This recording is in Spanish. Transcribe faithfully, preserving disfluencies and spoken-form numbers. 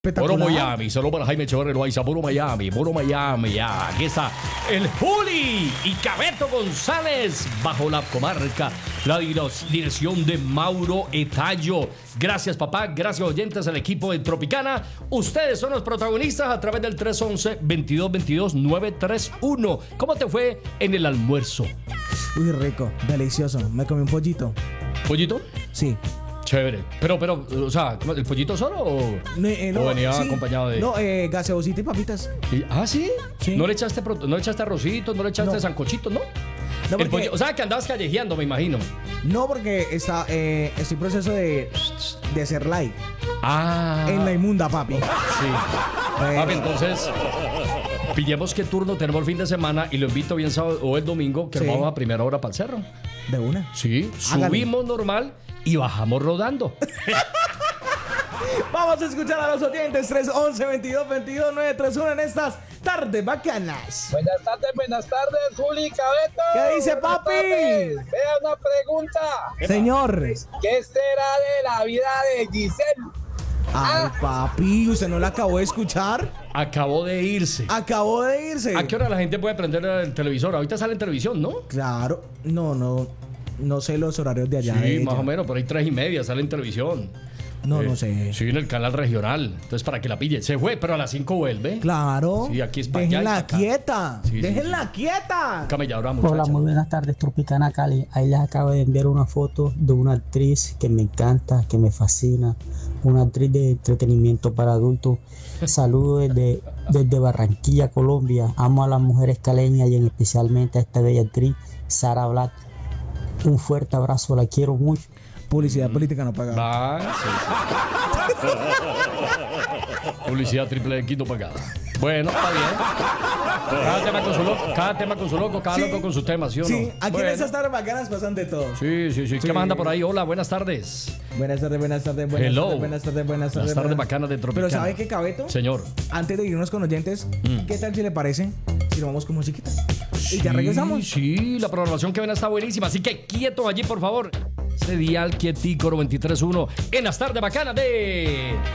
Puro Espectacular. Miami, solo para Jaime Echeverri Loaiza, puro Miami, puro Miami, ya. Aquí está el Juli y Cabeto González bajo la comarca, la diros- dirección de Mauro Etayo. Gracias, papá, gracias, oyentes del equipo de Tropicana. Ustedes son los protagonistas a través del tres once, veintidós veintidós, nueve tres uno. ¿Cómo te fue en el almuerzo? Uy, rico, delicioso. Me comí un pollito. ¿Pollito? Sí. Chévere. Pero, pero, o sea, ¿el pollito solo o, Ne- eh, o venía sí. acompañado de...? No, eh, gaseosita y papitas. Y- ¿Ah, sí? Sí. ¿No le echaste, pro- no le echaste arrocito, no le echaste No. sancochito, no? No, El porque, pollo- o sea, que andabas callejeando, me imagino. no, porque está, eh, estoy en proceso de, de ser light. Ah. En la inmunda, papi. Sí. Eh, Papi, entonces, pillemos qué turno tenemos el fin de semana y lo invito bien sábado o el domingo, que Sí. nos vamos a primera hora para el cerro. De una. Sí, Hágale. subimos normal y bajamos rodando. Vamos a escuchar a los oyentes. tres once, veintidós veintidós, nueve tres uno en estas tardes bacanas. Buenas tardes, buenas tardes, Juli Cabeto. ¿Qué dice, Buenas papi? tardes. Vea una pregunta. Señor. ¿Qué será de la vida de Giselle? Ay, papi, ¿usted no la acabó de escuchar? Acabó de irse. Acabó de irse. ¿A qué hora la gente puede prender el televisor? Ahorita sale en televisión, ¿no? Claro. No, no. No sé los horarios de allá. Sí, de más ella. o menos, por ahí tres y media sale en televisión. No, Eh, no sé. Sí, en el canal regional. Entonces, para que la pille. Se fue, pero a las cinco vuelve. Claro. Sí, aquí es pa' allá y pa' Déjenla acá. quieta. Sí, sí, Déjenla quieta. Camelladora, muchacha. Hola, muy buenas tardes, Tropicana Cali. Ahí les acabo de enviar una foto de una actriz que me encanta, que me fascina, una actriz de entretenimiento para adultos. Saludos desde, desde Barranquilla, Colombia. Amo a las mujeres caleñas y en especialmente a esta bella actriz, Sara Black. Un fuerte abrazo, la quiero mucho. Publicidad política no pagada. Va, sí, sí. Publicidad triple X no pagada. Bueno, está bien. Cada tema con su loco, cada tema con su loco, cada Sí. loco con su tema, ¿sí o no? Sí, aquí Bueno. en estas tardes bacanas pasan de todo. Sí, sí, sí. ¿Qué Sí. manda por ahí? Hola, buenas tardes. Buenas tardes, buenas tardes, buenas Hello. tardes, buenas tardes, buenas tardes. Las tardes buenas- bacanas de Tropicana. Pero ¿sabe qué, Cabeto? Señor. Antes de irnos con oyentes, Mm. ¿qué tal si le parece si nos vamos con musiquita? Y ya Sí, regresamos. Sí, la programación que ven está buenísima. Así que quieto allí, por favor. Ese dial quietico veintitrés uno en las tardes bacanas de